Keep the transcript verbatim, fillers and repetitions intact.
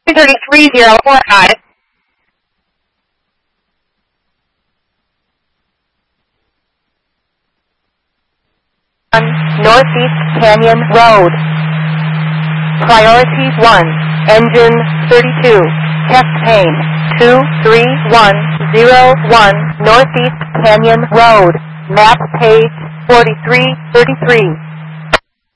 thirty-three zero four five. Northeast Canyon Road. Priority one, engine thirty-two, test pane two three one zero one, Northeast Canyon Road, map page forty-three thirty-three.